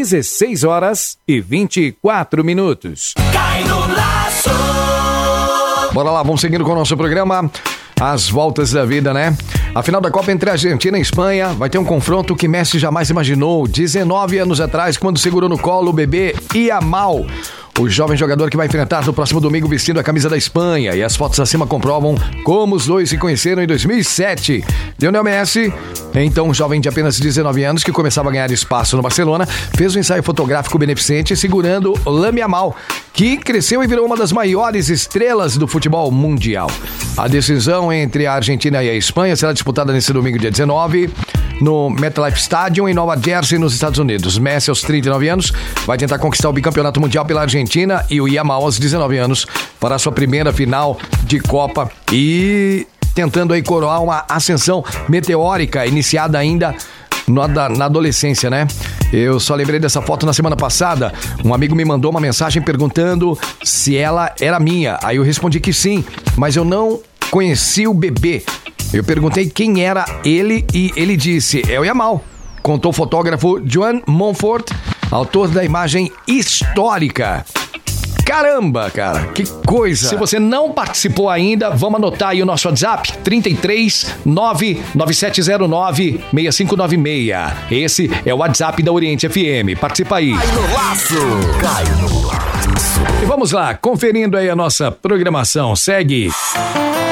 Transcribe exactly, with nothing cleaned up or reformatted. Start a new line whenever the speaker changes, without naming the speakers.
dezesseis horas e vinte e quatro minutos.
Cai no laço.
Bora lá, vamos seguindo com o nosso programa. As voltas da vida, né? A final da Copa entre a Argentina e a Espanha vai ter um confronto que Messi jamais imaginou. dezenove anos atrás, quando segurou no colo o bebê Yamal, o jovem jogador que vai enfrentar no próximo domingo vestindo a camisa da Espanha. E as fotos acima comprovam como os dois se conheceram em dois mil e sete. Lionel Messi, então um jovem de apenas dezenove anos que começava a ganhar espaço no Barcelona, fez um ensaio fotográfico beneficente segurando Lamine Yamal, que cresceu e virou uma das maiores estrelas do futebol mundial. A decisão entre a Argentina e a Espanha será disputada nesse domingo, dia dezenove, no MetLife Stadium, em Nova Jersey, nos Estados Unidos. Messi, aos trinta e nove anos, vai tentar conquistar o bicampeonato mundial pela Argentina, e o Yamal, aos dezenove anos, fará sua primeira final de Copa e tentando aí coroar uma ascensão meteórica iniciada ainda na, na adolescência, né? Eu só lembrei dessa foto na semana passada. Um amigo me mandou uma mensagem perguntando se ela era minha. Aí eu respondi que sim, mas eu não conheci o bebê. Eu perguntei quem era ele e ele disse: é o Yamal. Contou o fotógrafo Joan Monfort, autor da imagem histórica. Caramba, cara, que coisa! Se você não participou ainda, vamos anotar aí o nosso WhatsApp: trinta e três, nove nove sete zero nove, seis cinco nove seis. Esse é o WhatsApp da Oriente F M. Participa aí.
Cai no laço. Cai no laço.
E vamos lá, conferindo aí a nossa programação. Segue.